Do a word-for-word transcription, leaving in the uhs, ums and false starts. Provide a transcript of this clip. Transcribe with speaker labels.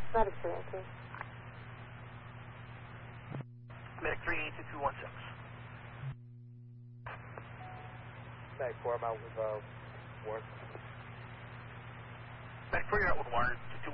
Speaker 1: Medic three eight two.
Speaker 2: Medic three eight two two one six.
Speaker 3: Medic four, I'm out with uh, Warren.
Speaker 2: Medic four, you're out with Warren. two two